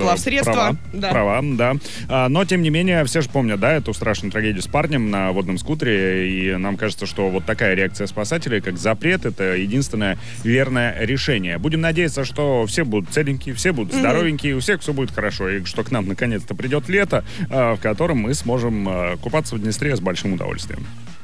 была в средства. Права, да. Но, тем не менее, все же помнят, да, эту страшную трагедию с парнем на водном скутере, и нам кажется, что вот такая реакция спасателей, как запрет, это единственное верное решение. Будем надеяться, что все будут целенькие, все будут здоровенькие, у всех все будет хорошо, и что к нам наконец-то придет лето, в котором мы сможем купаться в Днестре с большим удовольствием.